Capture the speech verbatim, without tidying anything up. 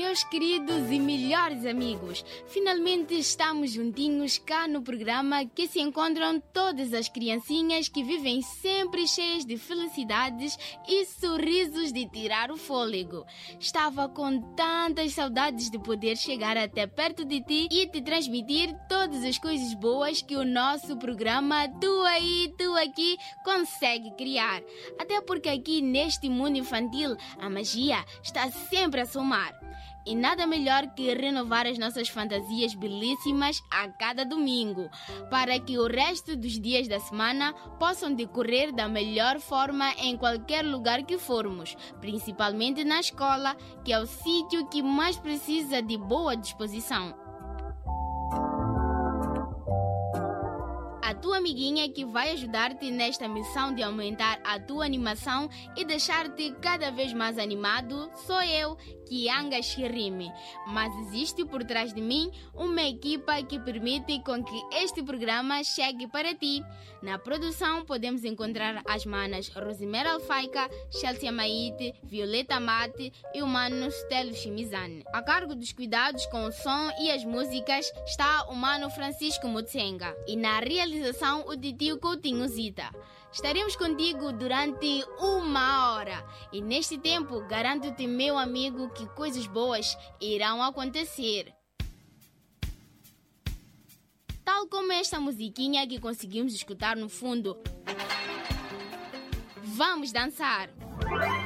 meus queridos e melhores amigos, finalmente estamos juntinhos cá no programa que se encontram todas as criancinhas que vivem sempre cheias de felicidades e sorrisos de tirar o fôlego. Estava com tantas saudades de poder chegar até perto de ti e te transmitir todas as coisas boas que o nosso programa Tu Aí, Tu Aqui consegue criar. Até porque aqui neste mundo infantil a magia está sempre a somar. E nada melhor que renovar as nossas fantasias belíssimas a cada domingo, para que o resto dos dias da semana possam decorrer da melhor forma em qualquer lugar que formos, principalmente na escola, que é o sítio que mais precisa de boa disposição. A tua amiguinha que vai ajudar-te nesta missão de aumentar a tua animação e deixar-te cada vez mais animado sou eu, Kianga Shirime. Mas existe por trás de mim uma equipa que permite com que este programa chegue para ti. Na produção podemos encontrar as manas Rosimera Alfaica, Chelsea Maite, Violeta Mate e o mano Stelo Shimizane. A cargo dos cuidados com o som e as músicas está o mano Francisco Mutsenga. E na realização o titio Coutinho Zita. Estaremos contigo durante uma hora e neste tempo garanto-te, meu amigo, que coisas boas irão acontecer. Tal como esta musiquinha que conseguimos escutar no fundo. Vamos dançar!